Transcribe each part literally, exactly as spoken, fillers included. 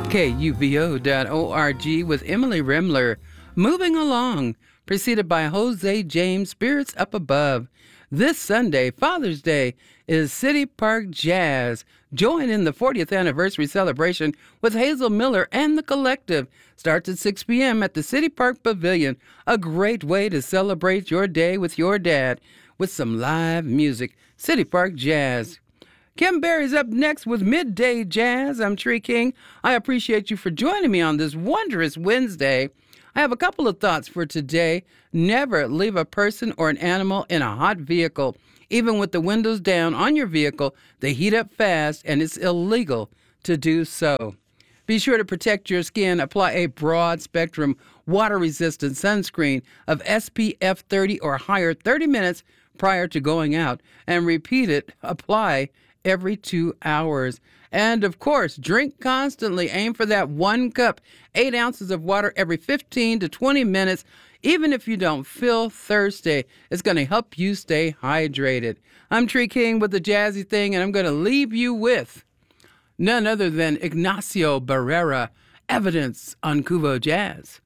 K U V O dot org with Emily Remler. Moving along, preceded by Jose James, Spirits Up Above. This Sunday, Father's Day, is City Park Jazz. Join in the fortieth anniversary celebration with Hazel Miller and the Collective. Starts at six p.m. at the City Park Pavilion. A great way to celebrate your day with your dad with some live music. City Park Jazz. Kim Berry's up next with Midday Jazz. I'm Tree King. I appreciate you for joining me on this wondrous Wednesday. I have a couple of thoughts for today. Never leave a person or an animal in a hot vehicle. Even with the windows down on your vehicle, they heat up fast and it's illegal to do so. Be sure to protect your skin. Apply a broad spectrum water-resistant sunscreen of S P F thirty or higher thirty minutes prior to going out, and repeat it. Apply every two hours. And of course, drink constantly. Aim for that one cup, eight ounces of water every fifteen to twenty minutes. Even if you don't feel thirsty, it's going to help you stay hydrated. I'm Tree King with the Jazzy Thing, and I'm going to leave you with none other than Ignacio Barrera, Evidence on Kuvo Jazz.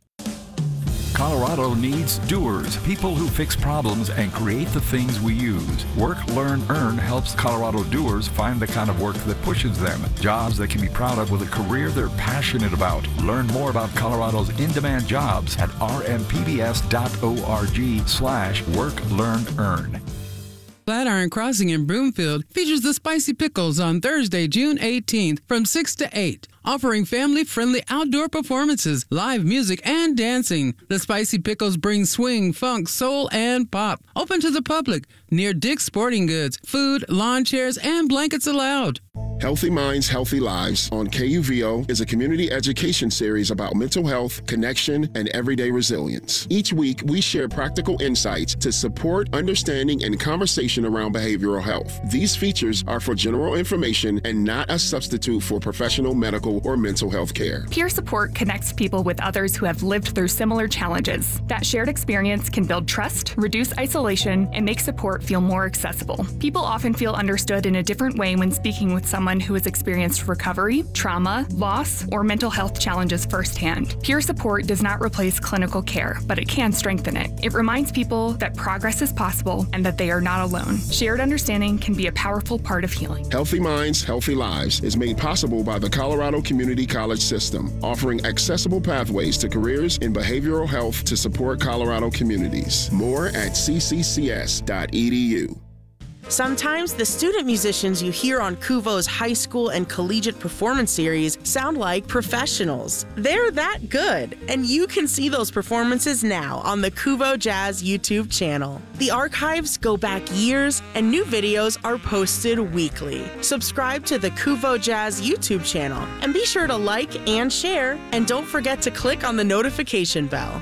Colorado needs doers, people who fix problems and create the things we use. Work, Learn, Earn helps Colorado doers find the kind of work that pushes them. Jobs they can be proud of with a career they're passionate about. Learn more about Colorado's in-demand jobs at r m p b s dot org slash work, learn, earn. Flatiron Crossing in Broomfield features the Spicy Pickles on Thursday, June eighteenth from six to eight. Offering family-friendly outdoor performances, live music, and dancing. The Spicy Pickles bring swing, funk, soul, and pop. Open to the public, near Dick's Sporting Goods. Food, lawn chairs, and blankets allowed. Healthy Minds, Healthy Lives on K U V O is a community education series about mental health, connection, and everyday resilience. Each week, we share practical insights to support understanding and conversation around behavioral health. These features are for general information and not a substitute for professional medical or mental health care. Peer support connects people with others who have lived through similar challenges. That shared experience can build trust, reduce isolation, and make support feel more accessible. People often feel understood in a different way when speaking with someone who has experienced recovery, trauma, loss, or mental health challenges firsthand. Peer support does not replace clinical care, but it can strengthen it. It reminds people that progress is possible and that they are not alone. Shared understanding can be a powerful part of healing. Healthy Minds, Healthy Lives is made possible by the Colorado Community College System, offering accessible pathways to careers in behavioral health to support Colorado communities. More at c c c s dot e d u. Sometimes the student musicians you hear on Kuvo's high school and collegiate performance series sound like professionals. They're that good, and you can see those performances now on the Kuvo Jazz YouTube channel. The archives go back years, and new videos are posted weekly. Subscribe to the Kuvo Jazz YouTube channel, and be sure to like and share, and don't forget to click on the notification bell.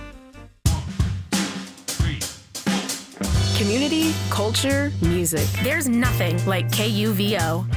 Community, culture, music. There's nothing like K U V O.